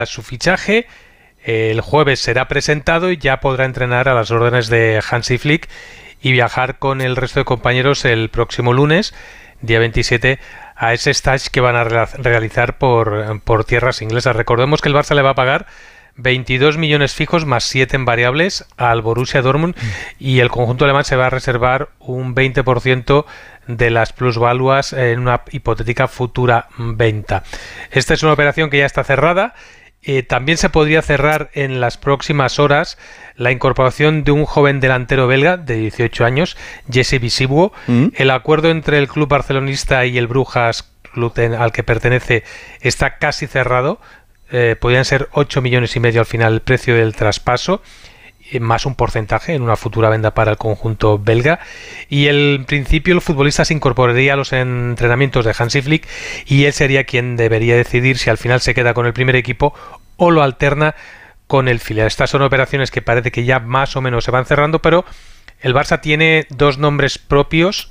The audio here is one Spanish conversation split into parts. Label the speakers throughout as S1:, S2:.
S1: su fichaje. El jueves será presentado y ya podrá entrenar a las órdenes de Hansi Flick y viajar con el resto de compañeros el próximo lunes, día 27, a ese stage que van a realizar por tierras inglesas. Recordemos que el Barça le va a pagar 22 millones fijos más 7 en variables al Borussia Dortmund y el conjunto alemán se va a reservar un 20% de las plusvaluas en una hipotética futura venta. Esta es una operación que ya está cerrada. También se podría cerrar en las próximas horas la incorporación de un joven delantero belga de 18 años, Jesse Bizibuo. El acuerdo entre el club barcelonista y el Brujas, club al que pertenece, está casi cerrado. Podrían ser 8 millones y medio al final el precio del traspaso, más un porcentaje en una futura venta para el conjunto belga. Y en principio el futbolista se incorporaría a los entrenamientos de Hansi Flick y él sería quien debería decidir si al final se queda con el primer equipo o lo alterna con el filial. Estas son operaciones que parece que ya más o menos se van cerrando, pero el Barça tiene dos nombres propios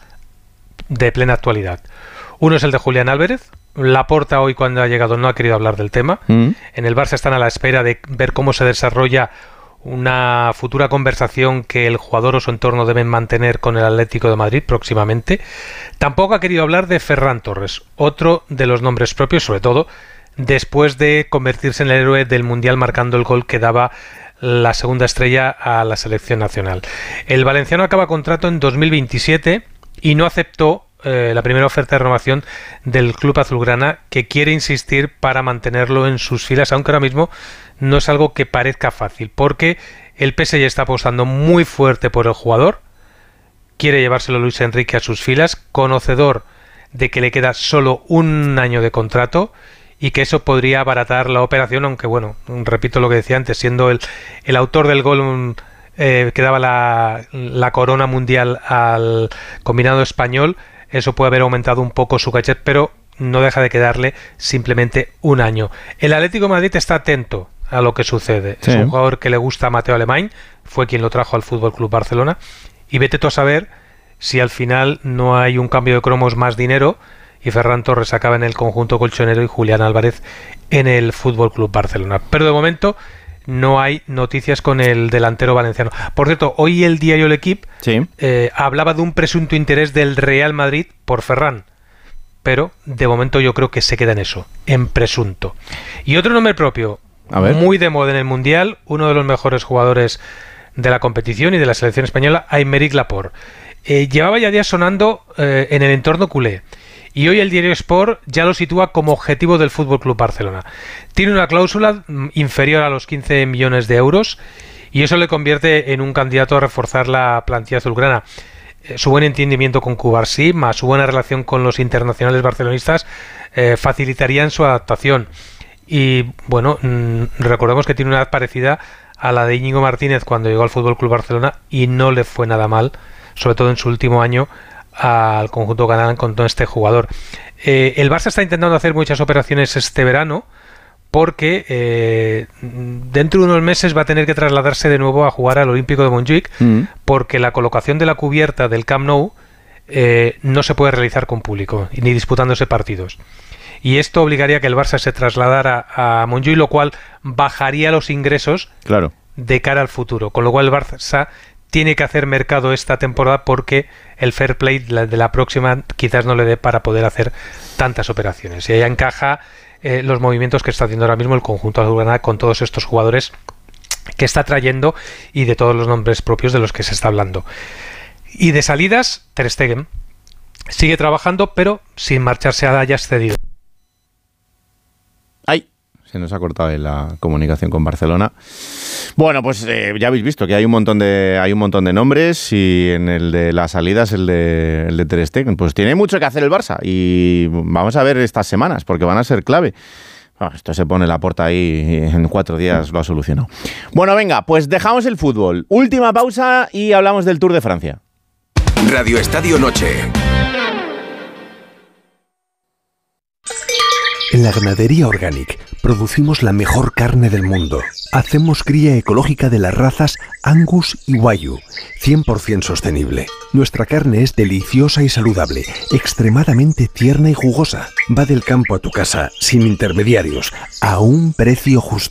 S1: de plena actualidad. Uno es el de Julián Álvarez. Laporta hoy, cuando ha llegado, no ha querido hablar del tema. En el Barça están a la espera de ver cómo se desarrolla una futura conversación que el jugador o su entorno deben mantener con el Atlético de Madrid próximamente. Tampoco ha querido hablar de Ferran Torres, otro de los nombres propios, sobre todo después de convertirse en el héroe del Mundial marcando el gol que daba la segunda estrella a la selección nacional. El valenciano acaba contrato en 2027 y no aceptó la primera oferta de renovación del club azulgrana, que quiere insistir para mantenerlo en sus filas, aunque ahora mismo no es algo que parezca fácil, porque el PSG está apostando muy fuerte por el jugador, quiere llevárselo Luis Enrique a sus filas, conocedor de que le queda solo un año de contrato y que eso podría abaratar la operación, aunque bueno, repito lo que decía antes, siendo el autor del gol que daba la corona mundial al combinado español, eso puede haber aumentado un poco su cachet, pero no deja de quedarle simplemente un año. El Atlético de Madrid está atento a lo que sucede. Sí. Es un jugador que le gusta a Mateo Alemany, fue quien lo trajo al Fútbol Club Barcelona, y vete tú a saber si al final no hay un cambio de cromos, más dinero, y Ferran Torres acaba en el conjunto colchonero y Julián Álvarez en el Fútbol Club Barcelona. Pero de momento no hay noticias con el delantero valenciano. Por cierto, hoy el diario El Equipo hablaba de un presunto interés del Real Madrid por Ferran, pero de momento yo creo que se queda en eso, en presunto. Y otro nombre propio, muy de moda en el Mundial, uno de los mejores jugadores de la competición y de la selección española, Aymeric Laporte. Llevaba ya días sonando en el entorno culé. Y hoy el diario Sport ya lo sitúa como objetivo del FC Barcelona. Tiene una cláusula inferior a los 15 millones de euros y eso le convierte en un candidato a reforzar la plantilla azulgrana. Su buen entendimiento con Cubarsí, más su buena relación con los internacionales barcelonistas, facilitarían su adaptación. Y bueno, recordemos que tiene una edad parecida a la de Íñigo Martínez cuando llegó al FC Barcelona y no le fue nada mal, sobre todo en su último año, al conjunto catalán con todo este jugador. El Barça está intentando hacer muchas operaciones este verano porque dentro de unos meses va a tener que trasladarse de nuevo a jugar al Olímpico de Montjuic porque la colocación de la cubierta del Camp Nou no se puede realizar con público ni disputándose partidos. Y esto obligaría a que el Barça se trasladara a Montjuic, lo cual bajaría los ingresos de cara al futuro. Con lo cual el Barça tiene que hacer mercado esta temporada porque el fair play de la próxima quizás no le dé para poder hacer tantas operaciones. Y ahí encaja los movimientos que está haciendo ahora mismo el conjunto azulgrana con todos estos jugadores que está trayendo y de todos los nombres propios de los que se está hablando. Y de salidas, Ter Stegen sigue trabajando, pero sin marcharse a Ajax cedido.
S2: Se nos ha cortado la comunicación con Barcelona. Bueno, pues ya habéis visto que hay un montón de nombres y en el de las salidas, el de Ter Stegen, pues tiene mucho que hacer el Barça y vamos a ver estas semanas porque van a ser clave. Bueno, esto se pone Laporta ahí y en 4 días lo ha solucionado. Bueno, venga, pues dejamos el fútbol. Última pausa y hablamos del Tour de Francia.
S3: Radio Estadio Noche. En la Ganadería Organic producimos la mejor carne del mundo. Hacemos cría ecológica de las razas Angus y Wagyu, 100% sostenible. Nuestra carne es deliciosa y saludable, extremadamente tierna y jugosa. Va del campo a tu casa, sin intermediarios, a un precio justo.